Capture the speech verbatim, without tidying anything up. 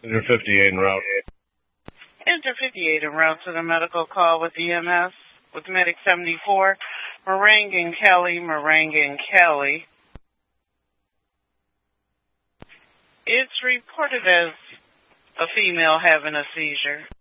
Enter fifty-eight en route. Enter fifty-eight en route to the medical call with E M S with Medic seventy-four, Marangin Kelly, Marangin Kelly. It's reported as a female having a seizure.